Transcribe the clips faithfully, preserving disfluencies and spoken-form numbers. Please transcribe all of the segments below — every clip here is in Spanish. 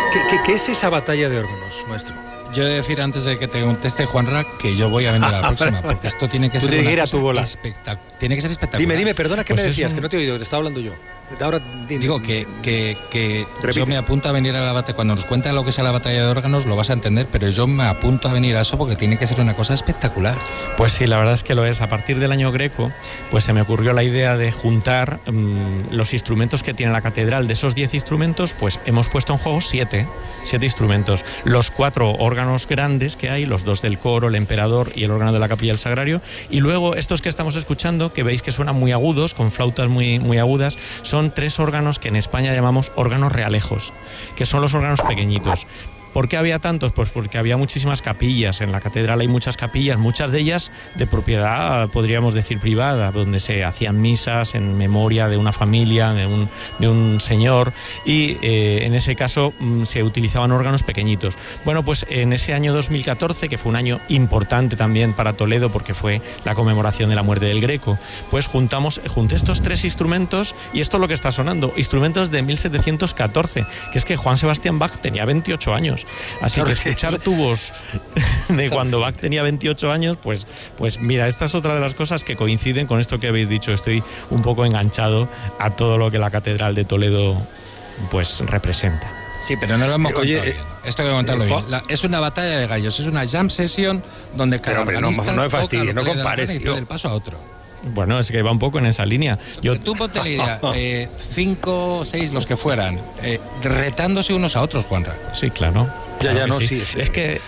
¿Qué, qué, qué es esa batalla de órganos, maestro? Yo he de decir antes de que te conteste Juanra que yo voy a venir a la próxima, porque esto tiene que Tú ser tienes que ir una a tu bola. espectac- tiene que ser espectacular. Dime, dime, perdona, ¿qué Pues me es decías? un- Que no te he oído, te estaba hablando yo. Ahora, dime. Digo que, que, que Repite. yo me apunto a venir a la batalla. Cuando nos cuenta lo que es la batalla de órganos lo vas a entender, pero yo me apunto a venir a eso porque tiene que ser una cosa espectacular. Pues sí, la verdad es que lo es. A partir del año Greco, pues se me ocurrió la idea de juntar mmm, los instrumentos que tiene la catedral. De esos diez instrumentos, pues hemos puesto en juego siete, siete instrumentos. Los cuatro órganos grandes que hay, los dos del coro, el emperador y el órgano de la capilla del sagrario. Y luego estos que estamos escuchando, que veis que suenan muy agudos, con flautas muy, muy agudas, son tres órganos que en España llamamos órganos realejos, que son los órganos pequeñitos. ¿Por qué había tantos? Pues porque había muchísimas capillas. En la catedral hay muchas capillas, muchas de ellas de propiedad, podríamos decir, privada, donde se hacían misas en memoria de una familia, de un, de un señor, y eh, en ese caso mm, se utilizaban órganos pequeñitos. Bueno, pues en ese año dos mil catorce, que fue un año importante también para Toledo, porque fue la conmemoración de la muerte del Greco, pues juntamos, junté estos tres instrumentos, y esto es lo que está sonando, instrumentos de mil setecientos catorce, que es que Juan Sebastián Bach tenía veintiocho años. Así claro, que escuchar tu voz de cuando Bach tenía veintiocho años, pues, pues mira, esta es otra de las cosas que coinciden con esto que habéis dicho. Estoy un poco enganchado a todo lo que la Catedral de Toledo pues representa. Sí, pero no lo hemos contado Oye, bien. Esto hay que contarlo eh, bien. La, es una batalla de gallos, es una jam session donde cada Pero, hombre, no, organista no me fastidies, toca lo no que le da la compares, gana y tío. pone el paso a otro. Bueno, es que va un poco en esa línea. Yo... Tú ponte la idea, eh, cinco, seis, los que fueran, eh, retándose unos a otros, Juanra. Sí, claro. Ya, claro ya, que no, sí. sí, sí. Es que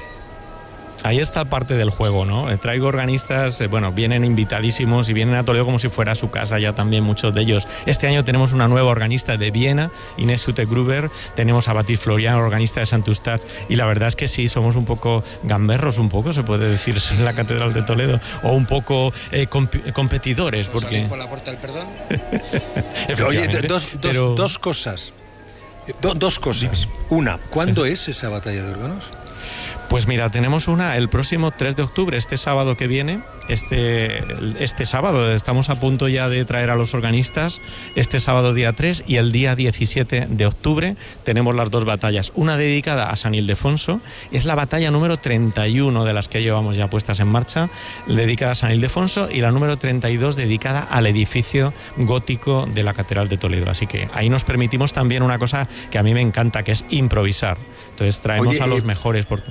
ahí está parte del juego, ¿no? Eh, traigo organistas, eh, bueno, vienen invitadísimos y vienen a Toledo como si fuera su casa ya también muchos de ellos. Este año tenemos una nueva organista de Viena, Inés Ute-Gruber, tenemos a Batis Florian, organista de Sant Eustat, y la verdad es que sí, somos un poco gamberros, un poco, se puede decir, en la Catedral de Toledo, o un poco eh, comp- competidores, porque... por la puerta del perdón? Oye, dos, dos, pero... dos cosas. Do, dos cosas. Una, ¿cuándo sí. es esa batalla de órganos? Pues mira, tenemos una el próximo tres de octubre, este sábado que viene, este, este sábado, estamos a punto ya de traer a los organistas, este sábado día tres y el día diecisiete de octubre tenemos las dos batallas, una dedicada a San Ildefonso, es la batalla número treinta y uno de las que llevamos ya puestas en marcha, dedicada a San Ildefonso, y la número treinta y dos dedicada al edificio gótico de la Catedral de Toledo, así que ahí nos permitimos también una cosa que a mí me encanta, que es improvisar, entonces traemos Oye, a los eh... mejores porque...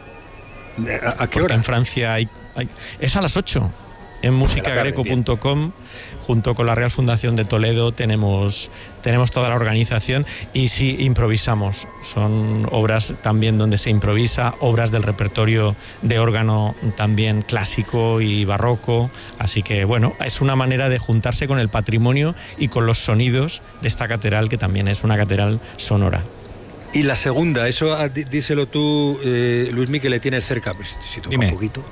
¿A, a qué hora? En Francia hay, hay, es a las ocho. En música greco punto com, junto con la Real Fundación de Toledo, tenemos, tenemos toda la organización y sí improvisamos. Son obras también donde se improvisa, obras del repertorio de órgano también clásico y barroco. Así que bueno, es una manera de juntarse con el patrimonio y con los sonidos de esta catedral, que también es una catedral sonora. Y la segunda, eso díselo tú, eh, Luismi, que le tienes cerca, pues, si toca Dime. un poquito.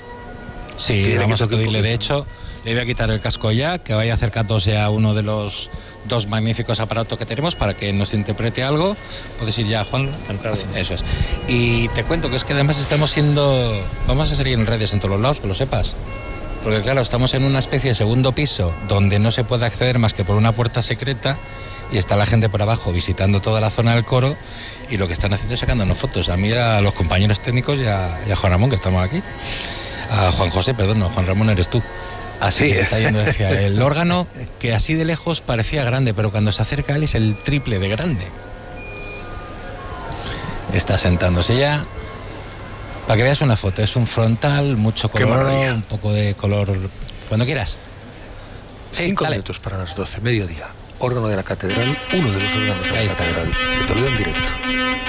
Sí, vamos a pedirle, de hecho, le voy a quitar el casco ya, que vaya acercándose a uno de los dos magníficos aparatos que tenemos para que nos interprete algo. Puedes ir ya, Juan. Encantado. Eso es. Y te cuento que es que además estamos siendo, vamos a salir en redes en todos los lados, que lo sepas. Porque claro, estamos en una especie de segundo piso donde no se puede acceder más que por una puerta secreta, y está la gente por abajo visitando toda la zona del coro, y lo que están haciendo es sacándonos fotos a mí, a los compañeros técnicos y a, y a Juan Ramón, que estamos aquí. A Juan José, perdón, no, Juan Ramón eres tú. Así que se está yendo hacia el órgano, que así de lejos parecía grande, pero cuando se acerca a él es el triple de grande. Está sentándose ya. Para que veas una foto, es un frontal, mucho color, un poco de color, cuando quieras. Sí, Cinco dale. minutos para las doce, mediodía. Órgano de la catedral, uno de los órganos de la catedral de Toledo en directo.